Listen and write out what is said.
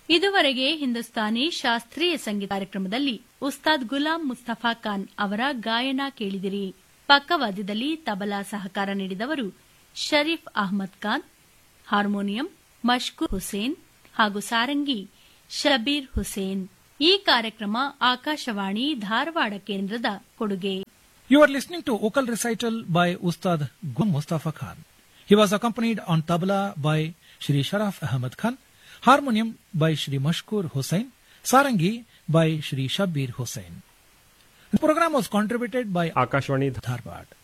ಇದುವರೆಗೆ ಹಿಂದೂಸ್ತಾನಿ ಶಾಸ್ತ್ರೀಯ ಸಂಗೀತ ಕಾರ್ಯಕ್ರಮದಲ್ಲಿ ಉಸ್ತಾದ್ ಗುಲಾಂ ಮುಸ್ತಫಾ ಖಾನ್ ಅವರ ಗಾಯನ ಕೇಳಿದಿರಿ. ಪಕ್ಕವಾದ್ಯದಲ್ಲಿ ತಬಲಾ ಸಹಕಾರ ನೀಡಿದವರು ಶರೀಫ್ ಅಹ್ಮದ್ ಖಾನ್, ಹಾರ್ಮೋನಿಯಂ ಮಷ್ಕೂರ್ ಹುಸೇನ್ ಹಾಗೂ ಸಾರಂಗಿ ಶಬೀರ್ ಹುಸೇನ್. ಈ ಕಾರ್ಯಕ್ರಮ ಆಕಾಶವಾಣಿ ಧಾರವಾಡ ಕೇಂದ್ರದ ಕೊಡುಗೆ. You are listening to vocal recital by Ustad Gulam Mustafa Khan. He was accompanied on tabla by Shri Sharaf Ahmad Khan, harmonium by Shri Mashkur Hussain, sarangi by Shri Shabir Hussain. The program was contributed by Akashwani Dharwad.